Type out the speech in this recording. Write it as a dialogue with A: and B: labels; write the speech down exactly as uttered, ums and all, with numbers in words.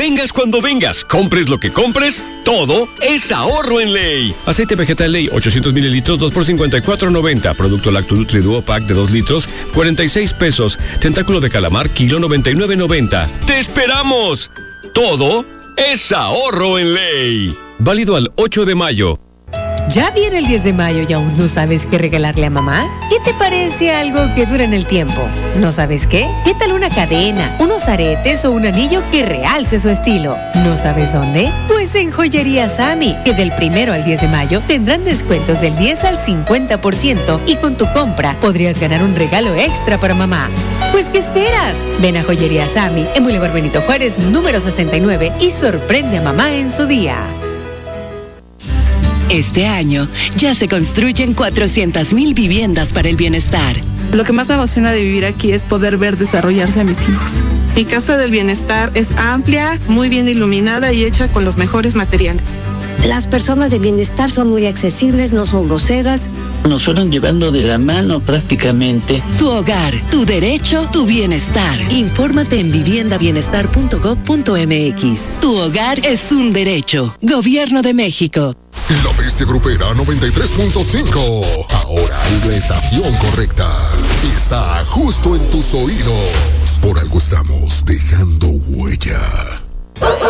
A: Vengas cuando vengas, compres lo que compres, todo es ahorro en Ley. Aceite vegetal Ley, ochocientos mililitros, dos por cincuenta y cuatro noventa. Producto Lacto Nutri Duo Pack de dos litros, cuarenta y seis pesos. Tentáculo de calamar, kilo noventa y nueve noventa. ¡Te esperamos! Todo es ahorro en Ley. Válido al ocho de mayo.
B: ¿Ya viene el diez de mayo y aún no sabes qué regalarle a mamá? ¿Qué te parece algo que dura en el tiempo? ¿No sabes qué? ¿Qué tal una cadena, unos aretes o un anillo que realce su estilo? ¿No sabes dónde? Pues en Joyería Sammy, que del primero al diez de mayo tendrán descuentos del diez al cincuenta por ciento y con tu compra podrías ganar un regalo extra para mamá. Pues ¿qué esperas? Ven a Joyería Sammy en Boulevard Benito Juárez número sesenta y nueve y sorprende a mamá en su día.
C: Este año ya se construyen cuatrocientas mil viviendas para el bienestar.
D: Lo que más me emociona de vivir aquí es poder ver desarrollarse a mis hijos. Mi Casa del Bienestar es amplia, muy bien iluminada y hecha con los mejores materiales.
E: Las personas de bienestar son muy accesibles, no son groseras.
F: Nos fueron llevando de la mano prácticamente.
C: Tu hogar, tu derecho, tu bienestar. Infórmate en vivienda bienestar punto gob punto eme equis. Tu hogar es un derecho. Gobierno de México.
G: La Bestia Grupera noventa y tres punto cinco. Ahora es la estación correcta. Está justo en tus oídos. Por algo estamos dejando huella.